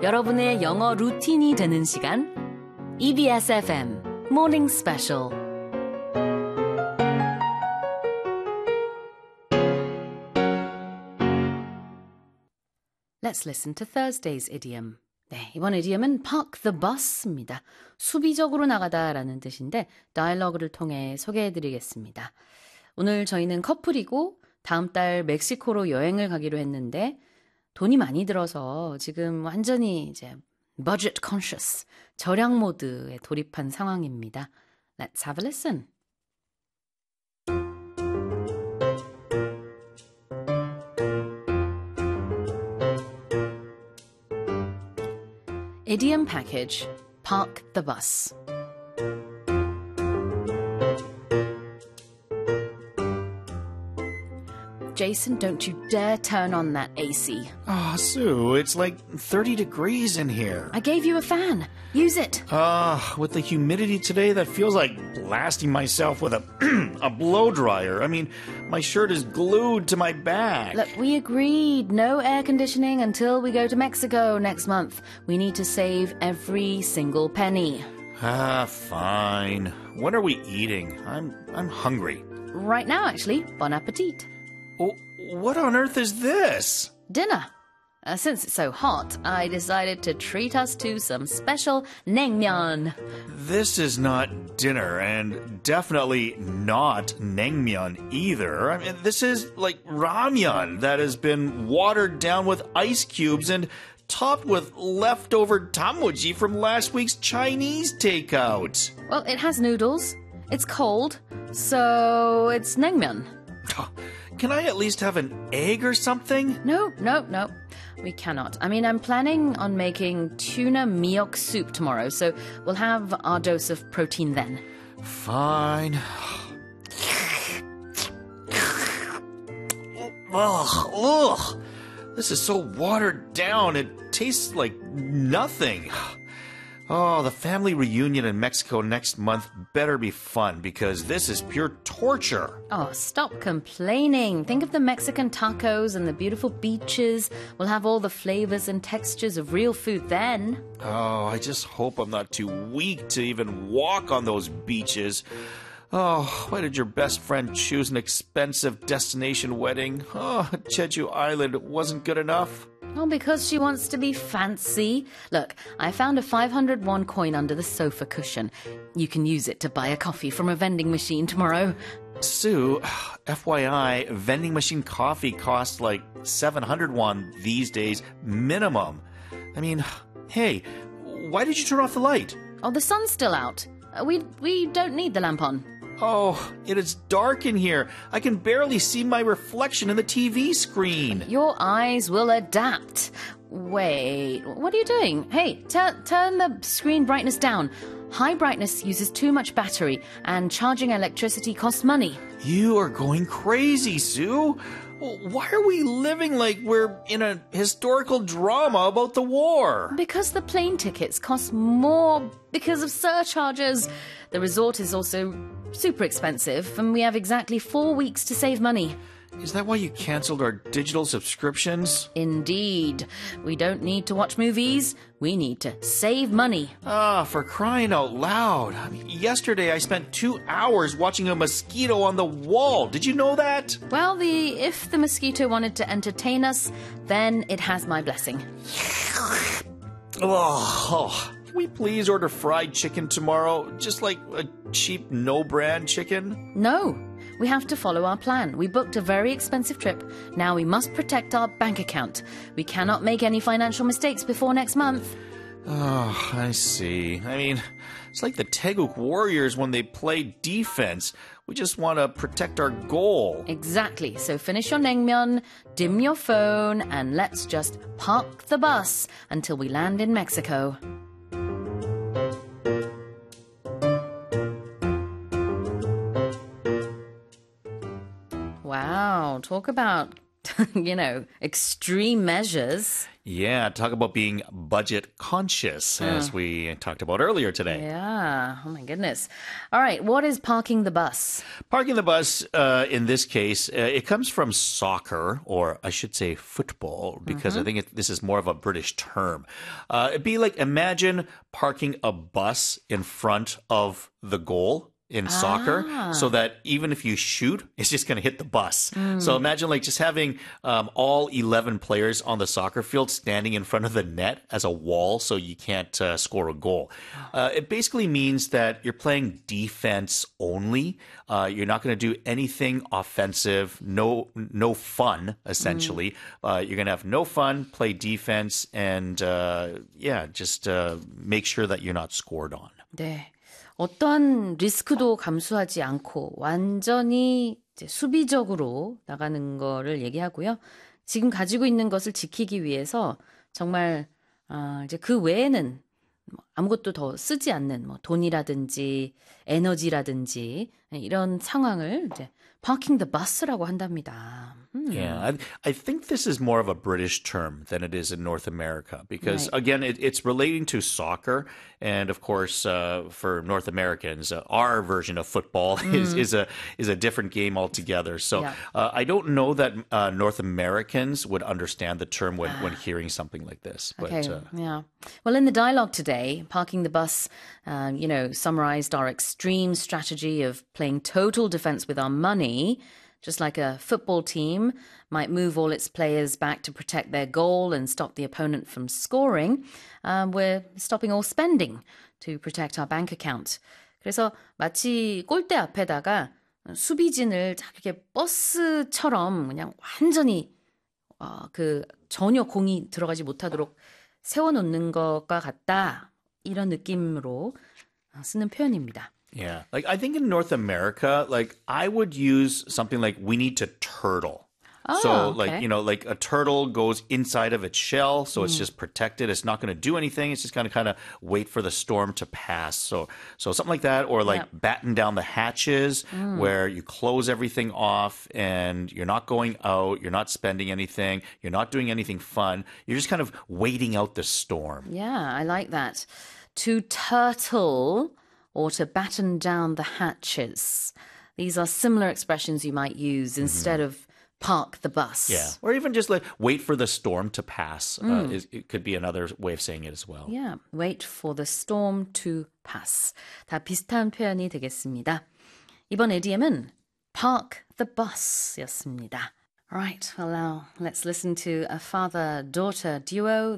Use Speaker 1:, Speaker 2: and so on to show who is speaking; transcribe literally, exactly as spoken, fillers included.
Speaker 1: 여러분의 영어 루틴이 되는 시간 이비에스 에프엠 Morning Special. Let's listen to Thursday's idiom. 네, 이번 idiom은 park the bus입니다. 수비적으로 나가다라는 뜻인데 다이얼로그를 통해 소개해드리겠습니다. 오늘 저희는 커플이고 다음 달 멕시코로 여행을 가기로 했는데 돈이 많이 들어서 지금 완전히 이제 budget conscious, 절약 모드에 돌입한 상황입니다. Let's have a listen. Idiom package, park the bus. Jason, don't you dare turn on that A C.
Speaker 2: Oh, Sue, it's like thirty degrees in here.
Speaker 1: I gave you a fan. Use it.
Speaker 2: Ah, uh, with the humidity today, that feels like blasting myself with a a blow dryer. I mean, my shirt is glued to my back.
Speaker 1: Look, we agreed no air conditioning until we go to Mexico next month. We need to save every single penny.
Speaker 2: Ah, fine. When are we eating? I'm I'm hungry.
Speaker 1: Right now, actually. Bon appetit.
Speaker 2: Oh, what on earth is this?
Speaker 1: Dinner. Uh, since it's so hot, I decided to treat us to some special naengmyeon.
Speaker 2: This is not dinner, and definitely not naengmyeon either. I mean, this is like ramyeon that has been watered down with ice cubes and topped with leftover tamuji from last week's Chinese takeout.
Speaker 1: Well, it has noodles. It's cold, so it's naengmyeon.
Speaker 2: Can I at least have an egg or something?
Speaker 1: No, no, no. We cannot. I mean, I'm planning on making tuna miok soup tomorrow, so we'll have our dose of protein then.
Speaker 2: Fine. Ugh, ugh. This is so watered down. It tastes like nothing. Oh, the family reunion in Mexico next month better be fun because this is pure torture.
Speaker 1: Oh, stop complaining. Think of the Mexican tacos and the beautiful beaches. We'll have all the flavors and textures of real food then.
Speaker 2: Oh, I just hope I'm not too weak to even walk on those beaches. Oh, why did your best friend choose an expensive destination wedding? Oh, Jeju Island wasn't good enough.
Speaker 1: Well, because she wants to be fancy. Look, I found a five hundred won coin under the sofa cushion. You can use it to buy a coffee from a vending machine tomorrow.
Speaker 2: Sue, F Y I, vending machine coffee costs like seven hundred won these days minimum. I mean, hey, why did you turn off the light?
Speaker 1: Oh, the sun's still out. Uh, we we don't need the lamp on.
Speaker 2: Oh, it is dark in here. I can barely see my reflection in the T V screen.
Speaker 1: Your eyes will adapt. Wait, what are you doing? Hey, tur- turn the screen brightness down. High brightness uses too much battery, and charging electricity costs money.
Speaker 2: You are going crazy, Sue. Why are we living like we're in a historical drama about the war?
Speaker 1: Because the plane tickets cost more because of surcharges. The resort is also super expensive, and we have exactly four weeks to save money.
Speaker 2: Is that why you canceled our digital subscriptions?
Speaker 1: Indeed. We don't need to watch movies. We need to save money.
Speaker 2: Ah, for crying out loud. I mean, yesterday I spent two hours watching a mosquito on the wall. Did you know that?
Speaker 1: Well, the if the mosquito wanted to entertain us, then it has my blessing.
Speaker 2: Oh, can we please order fried chicken tomorrow? Just like a cheap no-brand chicken?
Speaker 1: No. We have to follow our plan. We booked a very expensive trip. Now we must protect our bank account. We cannot make any financial mistakes before next month.
Speaker 2: Oh, I see. I mean, it's like the Taeguk Warriors when they play defense. We just want to protect our goal.
Speaker 1: Exactly. So finish your naengmyeon, dim your phone, and let's just park the bus until we land in Mexico. Wow, talk about you know, extreme measures.
Speaker 2: Yeah, talk about being budget conscious, as we talked about earlier today.
Speaker 1: Yeah. Oh my goodness. All right. What is parking the bus?
Speaker 2: Parking the bus, uh, in this case, uh, it comes from soccer, or I should say football, because I think it, this is more of a British term. Uh, it'd be like, imagine parking a bus in front of the goal in soccer, so that even if you shoot, it's just going to hit the bus. So imagine like just having um, all eleven players on the soccer field standing in front of the net as a wall so you can't uh, score a goal. Uh, it basically means that you're playing defense only. Uh, you're not going to do anything offensive, no no fun, essentially. Uh, you're going to have no fun, play defense, and uh, yeah, just uh, make sure that you're not scored on.
Speaker 1: 네. 어떠한 리스크도 감수하지 않고 완전히 이제 수비적으로 나가는 거를 얘기하고요. 지금 가지고 있는 것을 지키기 위해서 정말 어, 이제 그 외에는 아무것도 더 쓰지 않는 뭐 돈이라든지 에너지라든지 이런 상황을 이제 parking the bus라고 한답니다. 음.
Speaker 2: Yeah, I, I think this is more of a British term than it is in North America because,
Speaker 1: Right.
Speaker 2: again, it, it's relating to soccer. And, of course, uh, for North Americans, uh, our version of football is, is a is a different game altogether. So
Speaker 1: Yeah.
Speaker 2: uh, I don't know that uh, North Americans would understand the term when, when hearing something like this. But,
Speaker 1: Okay,
Speaker 2: uh,
Speaker 1: yeah. Well, in the dialogue today, parking the bus, um, you know, summarized our extreme strategy of playing total defense with our money, just like a football team might move all its players back to protect their goal and stop the opponent from scoring. Um, we're stopping all spending to protect our bank account. 그래서 마치 골대 앞에다가 수비진을 딱 이렇게 버스처럼 그냥 완전히 어, 그 전혀 공이 들어가지 못하도록 세워놓는 것과 같다. 이런 느낌으로 쓰는 표현입니다.
Speaker 2: yeah, like I think in North America, like I would use something like we need to turtle.
Speaker 1: Oh,
Speaker 2: so
Speaker 1: okay.
Speaker 2: like, you know, like a turtle goes inside of its shell, so it's just protected. It's not going to do anything. It's just going to kind of wait for the storm to pass. So so something like that, or like
Speaker 1: Yep.
Speaker 2: batten down the hatches where you close everything off and you're not going out, you're not spending anything, you're not doing anything fun. You're just kind of waiting out the storm.
Speaker 1: Yeah, I like that. To turtle or to batten down the hatches. These are similar expressions you might use instead of park the bus.
Speaker 2: Yeah. Or even just like wait for the storm to pass. Uh, is, it could be another way of saying it as well.
Speaker 1: Yeah, wait for the storm to pass. 다 비슷한 표현이 되겠습니다. 이번 이디엄은 park the bus 였습니다. Right, well now let's listen to a father-daughter duo.